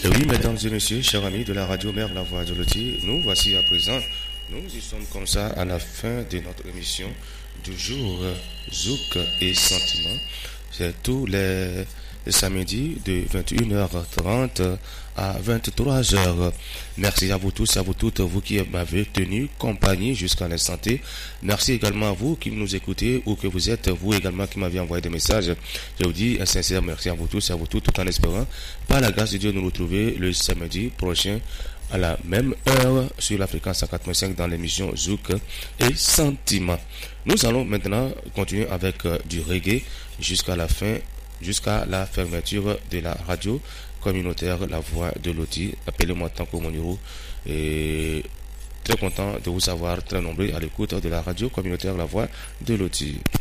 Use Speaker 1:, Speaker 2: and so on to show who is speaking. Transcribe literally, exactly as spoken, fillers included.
Speaker 1: Et oui, mesdames et messieurs, chers amis de la radio Mère La Voix de Loti, nous voici à présent. Nous y sommes comme ça à la fin de notre émission du jour Zouk et Sentiments. C'est tous les, les samedis de vingt et une heures trente à vingt-trois heures. Merci à vous tous et à vous toutes, vous qui m'avez tenu compagnie jusqu'à l'instant T. Merci également à vous qui nous écoutez ou que vous êtes, vous également qui m'avez envoyé des messages. Je vous dis un sincère merci à vous tous et à vous toutes, tout en espérant, par la grâce de Dieu, nous retrouver le samedi prochain à la même heure sur la fréquence cent quatre virgule cinq dans l'émission Zouk et Sentiments. Nous allons maintenant continuer avec euh, du reggae jusqu'à la fin, jusqu'à la fermeture de la radio communautaire La Voix de Loti. Appelez-moi Tanko Moniro. Et très content de vous savoir très nombreux à l'écoute de la radio communautaire La Voix de Loti.